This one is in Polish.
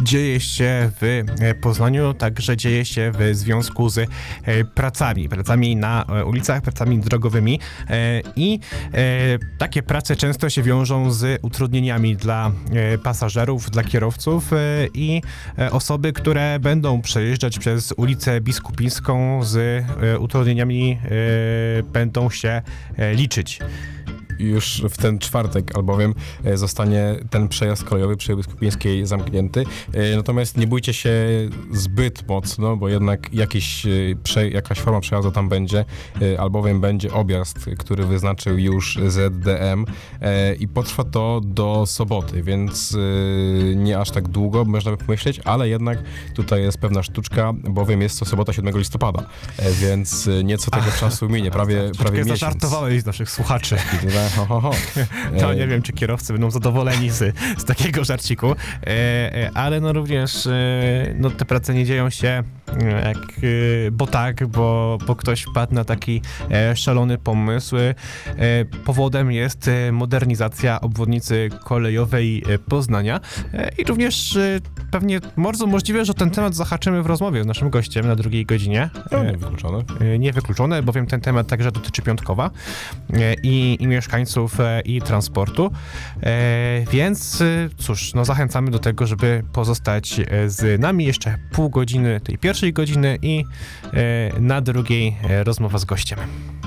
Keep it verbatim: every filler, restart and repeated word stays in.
dzieje się w Poznaniu, także dzieje się w związku z pracami, pracami na ulicach, pracami drogowymi i takie prace często się wiążą z utrudnieniami dla pasażerów, dla kierowców i osoby, które będą przejeżdżać przez ulicę Biskupińską z utrudnieniami będą się liczyć. Już w ten czwartek albowiem zostanie ten przejazd kolejowy przy Biskupińskiej zamknięty. Natomiast nie bójcie się zbyt mocno, bo jednak jakiś, prze, jakaś forma przejazdu tam będzie, albowiem będzie objazd, który wyznaczył już Z D M i potrwa to do soboty, więc nie aż tak długo, można by pomyśleć, ale jednak tutaj jest pewna sztuczka, bowiem jest to sobota siódmego listopada, więc nieco tego Ach, czasu minie, prawie, prawie miesiąc. Zażartowałeś z naszych słuchaczy. Ho, ho, ho. To nie wiem, czy kierowcy będą zadowoleni z, z takiego żarciku, e, e, ale no również e, no te prace nie dzieją się jak, e, bo tak, bo, bo ktoś wpadł na taki e, szalony pomysł. E, powodem jest modernizacja obwodnicy kolejowej Poznania e, i również e, pewnie bardzo możliwe, że ten temat zahaczymy w rozmowie z naszym gościem na drugiej godzinie. No, niewykluczone. E, niewykluczone, bowiem ten temat także dotyczy Piątkowa e, i, i mieszkańców i transportu, e, więc cóż, no zachęcamy do tego, żeby pozostać z nami jeszcze pół godziny tej pierwszej godziny i e, na drugiej rozmowa z gościem.